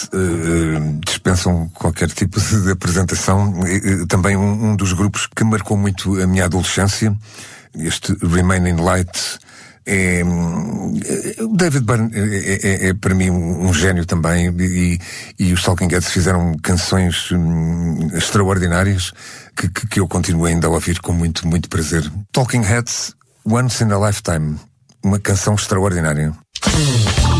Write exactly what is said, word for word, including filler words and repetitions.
Heads uh, dispensam qualquer tipo de apresentação. Uh, também um, um dos grupos que marcou muito a minha adolescência. Este Remain in Light é... O David Byrne é, é, é para mim um, um gênio também, e, e os Talking Heads fizeram canções hum, extraordinárias que, que, que eu continuo ainda a ouvir com muito, muito prazer. Talking Heads, Once in a Lifetime, uma canção extraordinária.